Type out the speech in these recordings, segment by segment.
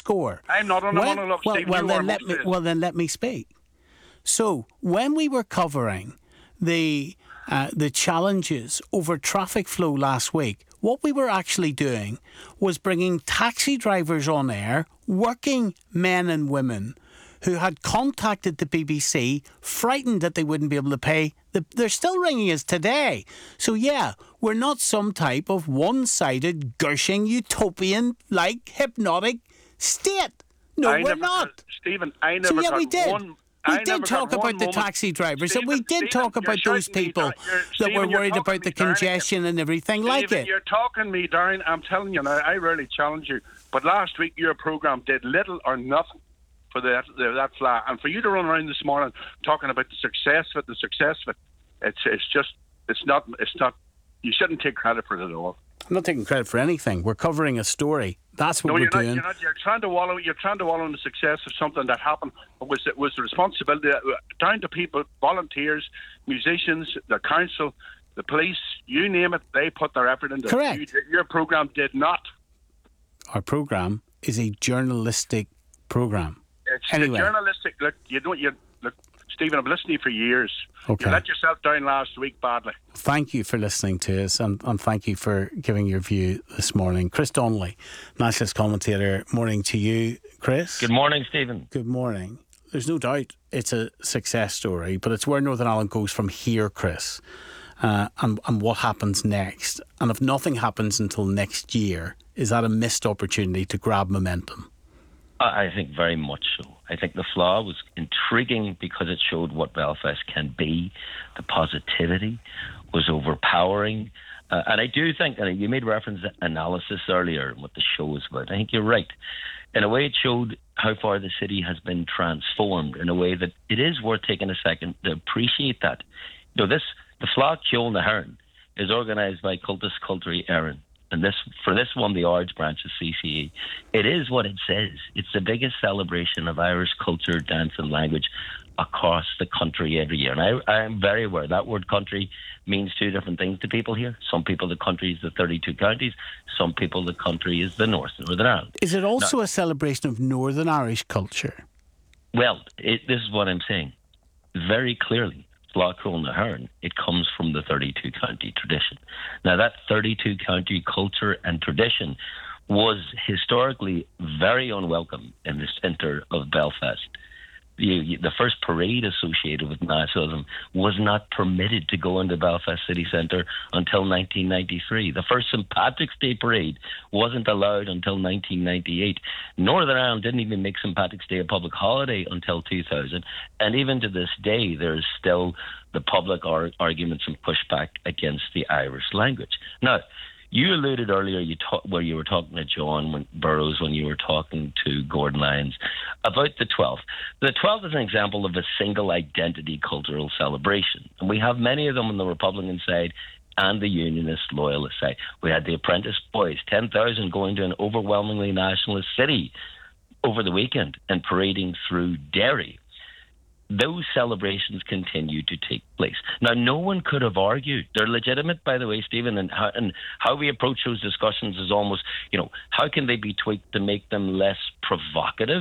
score. I'm not on a monologue, Stephen. Then let me speak. So when we were covering the challenges over traffic flow last week, what we were actually doing was bringing taxi drivers on air, working men and women who had contacted the BBC, frightened that they wouldn't be able to pay. They're still ringing us today. So yeah, we're not some type of one-sided, gushing, utopian-like hypnotic state. No, we're not. Stephen, I never got we did. one... We did talk about the taxi drivers, and we did talk about those people that were worried about the congestion and everything like it. You're talking me down. I'm telling you now, I rarely challenge you. But last week, your programme did little or nothing for that flaw. And for you to run around this morning talking about the success of it, it's not. You shouldn't take credit for it at all. I'm not taking credit for anything. We're covering a story. That's what we're doing. You're trying to wallow. You're trying to wallow in the success of something that happened. It was the responsibility down to people, volunteers, musicians, the council, the police. You name it. They put their effort into it. Correct. Your programme did not. Our programme is a journalistic programme. It's journalistic. Look, Stephen, I've listened to you for years. Okay. You let yourself down last week badly. Thank you for listening to us, and thank you for giving your view this morning. Chris Donnelly, nationalist commentator. Morning to you, Chris. Good morning, Stephen. Good morning. There's no doubt it's a success story, but it's where Northern Ireland goes from here, Chris, and what happens next. And if nothing happens until next year, is that a missed opportunity to grab momentum? I think very much so. I think the flaw was intriguing because it showed what Belfast can be. The positivity was overpowering. And I do think, and you made reference to analysis earlier and what the show was about. I think you're right. In a way, it showed how far the city has been transformed in a way that it is worth taking a second to appreciate that. You know, the Fleadh Cheoil na hÉireann is organised by Cultus Cultúrtha Éireann. And for this one, the Ards branch of CCE, it is what it says. It's the biggest celebration of Irish culture, dance and language across the country every year. And I am very aware that word country means two different things to people here. Some people, the country is the 32 counties. Some people, the country is the Northern Ireland. Is it also a celebration of Northern Irish culture? Well, this is what I'm saying. Very clearly. Fleadh Cheoil na hÉireann, it comes from the 32 county tradition. Now that 32 county culture and tradition was historically very unwelcome in the centre of Belfast. The first parade associated with nationalism was not permitted to go into Belfast city centre until 1993. The first St Patrick's Day parade wasn't allowed until 1998. Northern Ireland didn't even make St Patrick's Day a public holiday until 2000. And even to this day, there's still the public arguments and pushback against the Irish language. Now, you alluded earlier where you were talking to John Burrows when you were talking to Gordon Lyons about the 12th. The 12th is an example of a single identity cultural celebration. And we have many of them on the Republican side and the Unionist loyalist side. We had the Apprentice Boys, 10,000 going to an overwhelmingly nationalist city over the weekend and parading through Derry. Those celebrations continue to take place. Now, no one could have argued. They're legitimate, by the way, Stephen, and how we approach those discussions is almost, how can they be tweaked to make them less provocative?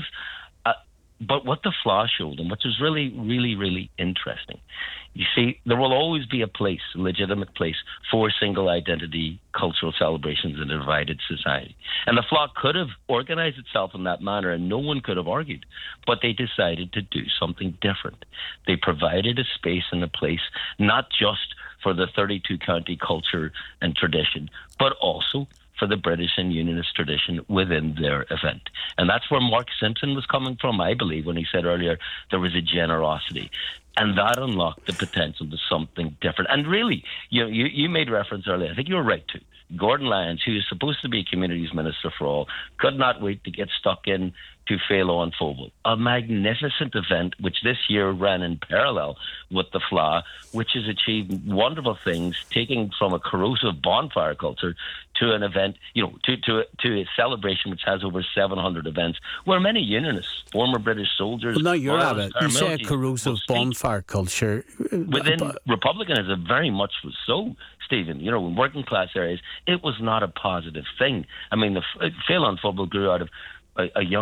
But what the flaw showed, and which was really, really, really interesting, you see, there will always be a place, a legitimate place, for single identity cultural celebrations in a divided society. And the flaw could have organised itself in that manner, and no one could have argued. But they decided to do something different. They provided a space and a place, not just for the 32 county culture and tradition, but also for the British and Unionist tradition within their event. And that's where Mark Simpson was coming from, I believe, when he said earlier there was a generosity. And that unlocked the potential to something different. And really, you made reference earlier, I think you were right too. Gordon Lyons, who is supposed to be Communities Minister for All, could not wait to get stuck in to Féile an Phobal, a magnificent event which this year ran in parallel with the Fleadh, which has achieved wonderful things, taking from a corrosive bonfire culture to an event, to a celebration which has over 700 events, where many Unionists, former British soldiers... Well, now you're at it. You say a corrosive bonfire culture. Within Republicanism, very much was so, Stephen. In working class areas, it was not a positive thing. I mean, the Féile an Phobal grew out of a young